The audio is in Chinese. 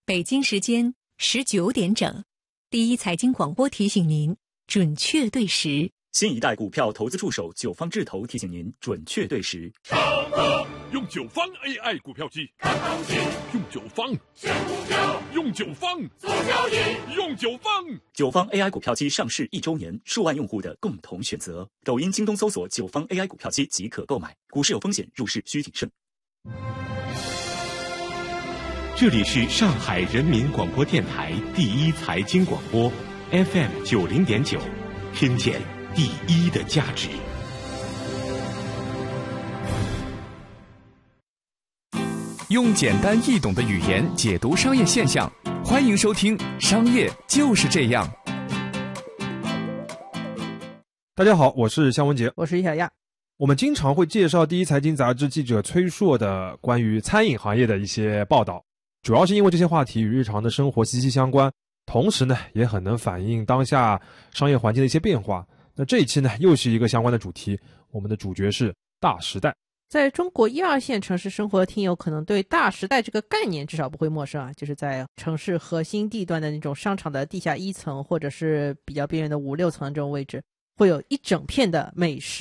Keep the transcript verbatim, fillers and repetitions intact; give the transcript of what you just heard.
北京时间十九点整，第一财经广播提醒您准确对时。 新一代股票投资助手九方智投提醒您准确对时。 上课用九方 A I 股票机看行情，用九方选股票，用九方做交易，用九方。 九方 A I 股票机上市一周年，数万用户的共同选择。抖音、京东搜索九方 A I 股票机即可购买。股市有风险，入市需谨慎。 这里是上海人民广播电台第一财经广播 F M 九零点九，听见第一的价值。 用简单易懂的语言解读商业现象，欢迎收听《商业就是这样》。 大家好，我是向文杰， 我是于小亚。 我们经常会介绍第一财经杂志记者崔硕的关于餐饮行业的一些报道，主要是因为这些话题与日常的生活息息相关，同时呢也很能反映当下商业环境的一些变化。那这一期呢又是一个相关的主题，我们的主角是大时代。 在中国一二线城市生活的听友可能对大时代这个概念至少不会陌生啊，就是在城市核心地段的那种商场的地下一层或者是比较边缘的五六层这种位置，会有一整片的美食